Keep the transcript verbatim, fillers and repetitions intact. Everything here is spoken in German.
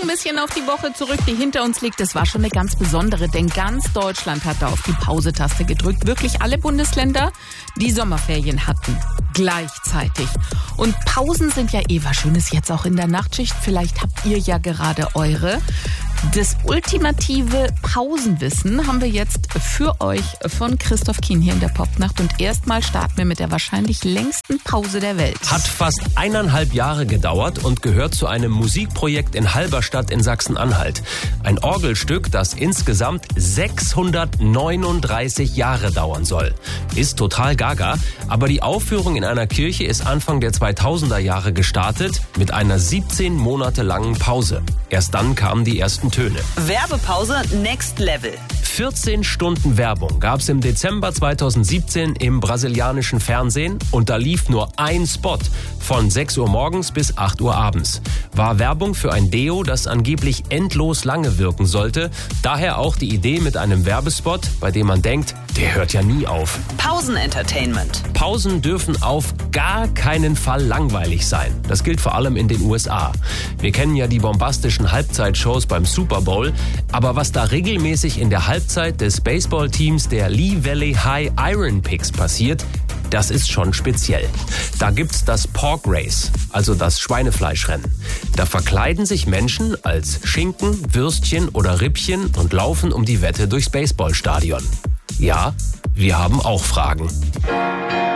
ein bisschen auf die Woche zurück, die hinter uns liegt. Das war schon eine ganz besondere, denn ganz Deutschland hat da auf die Pause-Taste gedrückt. Wirklich alle Bundesländer, die Sommerferien hatten. Gleichzeitig. Und Pausen sind ja eh was Schönes jetzt auch in der Nachtschicht. Vielleicht habt ihr ja gerade eure. Das ultimative Pausenwissen haben wir jetzt für euch von Christoph Kien hier in der Popnacht. Und erstmal starten wir mit der wahrscheinlich längsten Pause der Welt. Hat fast eineinhalb Jahre gedauert und gehört zu einem Musikprojekt in Halberstadt in Sachsen-Anhalt. Ein Orgelstück, das insgesamt sechshundertneununddreißig Jahre dauern soll. Ist total gaga, aber die Aufführung in einer Kirche ist Anfang der zweitausender Jahre gestartet mit einer siebzehn Monate langen Pause. Erst dann kamen die ersten Töne. Werbepause Next Level. vierzehn Stunden Werbung gab es im Dezember zweitausendsiebzehn im brasilianischen Fernsehen und da lief nur ein Spot von sechs Uhr morgens bis acht Uhr abends. War Werbung für ein Deo, das angeblich endlos lange wirken sollte. Daher auch die Idee mit einem Werbespot, bei dem man denkt, der hört ja nie auf. Pausenentertainment. Pausen dürfen auf gar keinen Fall langweilig sein. Das gilt vor allem in den U S A. Wir kennen ja die bombastischen Halbzeitshows beim Super Bowl, aber was da regelmäßig in der Halbzeit des Baseballteams der Lee Valley High Iron Pigs passiert, das ist schon speziell. Da gibt's das Pork Race, also das Schweinefleischrennen. Da verkleiden sich Menschen als Schinken, Würstchen oder Rippchen und laufen um die Wette durchs Baseballstadion. Ja, wir haben auch Fragen.